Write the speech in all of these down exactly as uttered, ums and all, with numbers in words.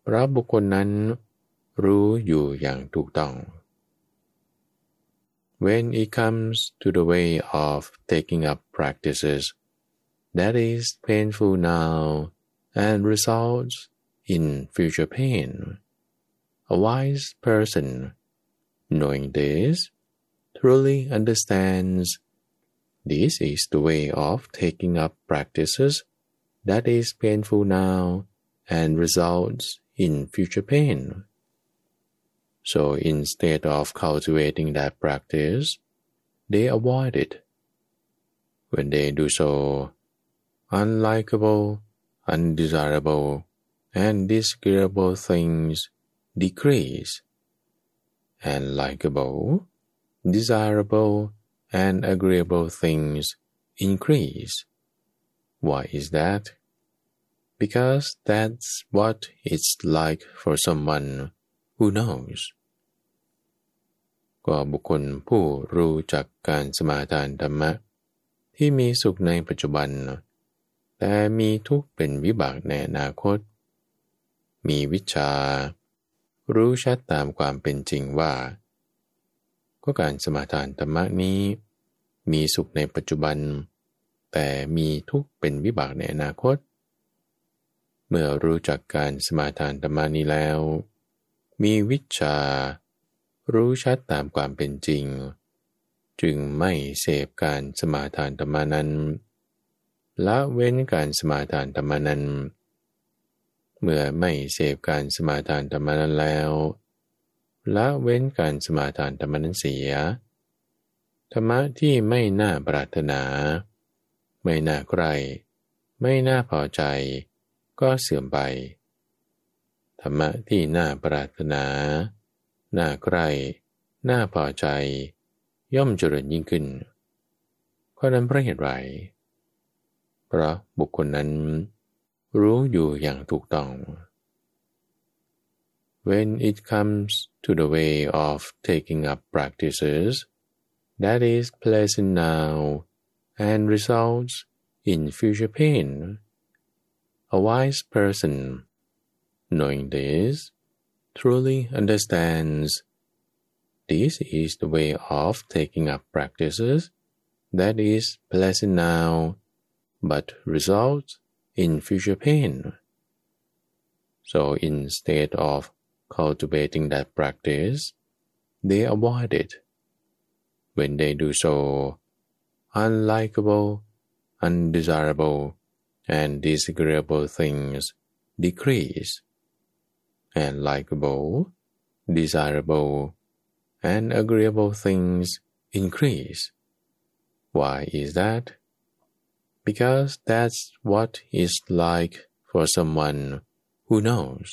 เพราะบุคคลนั้นรู้อยู่อย่างถูกต้อง When it comes to the way of taking up practices that is painful now and results in future pain, a wise person, knowing this, truly understands this is the way of taking up practices that is painful now and results in future pain. So instead of cultivating that practice, they avoid it. When they do so, unlikable, undesirable, and disagreeable things decrease, and likable, desirable, and agreeable things increase. Why is that? Because that's what it's like for someone who knows. ก็บุคคลผู้รู้จักการสมาทานธรรมะที่มีสุขในปัจจุบันแต่มีทุกข์เป็นวิบากในอนาคตมีวิชชารู้ชัดตามความเป็นจริงว่าก็การสมาทานธรรมะนี้มีสุขในปัจจุบันแต่มีทุกข์เป็นวิบากในอนาคตเมื่อรู้จักการสมาทานธรรมะนี้แล้วมีวิชชารู้ชัดตามความเป็นจริงจึงไม่เสพการสมาทานธรรมะนั้นละเว้นการสมาทานธรรมะนั้นเมื่อไม่เสพการสมาทานธรรมะนั้นแล้วละเว้นการสมาทานธรรมะนั้นเสียธรรมะที่ไม่น่าปรารถนาไม่น่าใคร่ไม่น่าพอใจก็เสื่อมไปธรรมะที่น่าปรารถนาน่าใคร่น่าพอใจย่อมเจริญยิ่งขึ้นเพราะนั้นเพราะเหตุไรเพราะบุคคลนั้นรู้อยู่อย่างถูกต้อง When it comes to the way of taking up practices that is pleasant now and results in future pain, a wise person, knowing this, truly understands this is the way of taking up practices that is pleasant now but results in future pain. So instead of cultivating that practice, they avoid it. When they do so, unlikable, undesirable, and disagreeable things decrease, and likable, desirable, and agreeable things increase. Why is that? Because that's what it's like for someone who knows.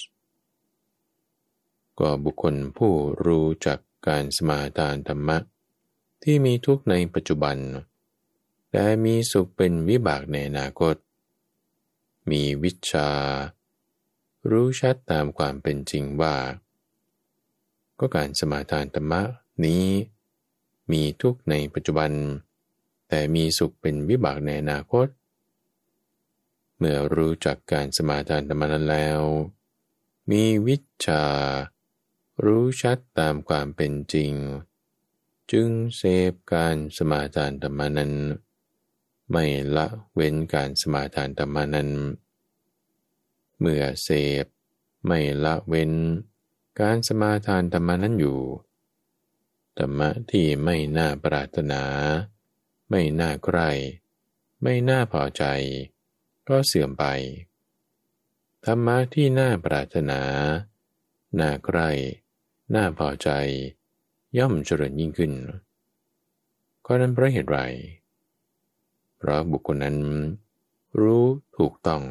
ก็บุคคลผู้รู้จักการสมาทานธรรมะที่มีทุกข์ในปัจจุบันแต่มีสุขเป็นวิบากในอนาคตมีวิชชารู้ชัดตามความเป็นจริงว่าก็การสมาทานธรรมะนี้มีทุกข์ในปัจจุบันแต่มีสุขเป็นวิบากในอนาคตเมื่อรู้จักการสมาทานธรรมะนั้นแล้วมีวิชชารู้ชัดตามความเป็นจริงจึงเสพการสมาทานธรรมะนั้นไม่ละเว้นการสมาทานธรรมะนั้นเมื่อเสพไม่ละเว้นการสมาทานธรรมะนั้นอยู่ธรรมะที่ไม่น่าปรารถนาไม่น่าใคร่ไม่น่าพอใจก็เสื่อมไปธรรมะที่น่าปรารถนาน่าใคร่น่าพอใจย่อมเจริญยิ่งขึ้นก็นั้นเพราะเหตุไรเพราะบุคคลนั้นรู้ถูกต้อง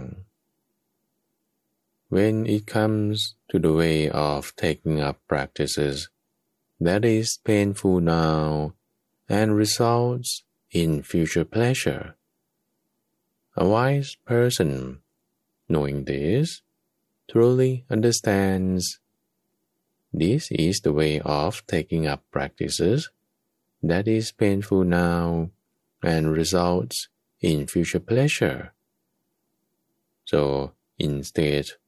When it comes to the way of taking up practices that is painful now and results in future pleasure, a wise person, knowing this, truly understands this is the way of taking up practices that is painful now and results in future pleasure. So instead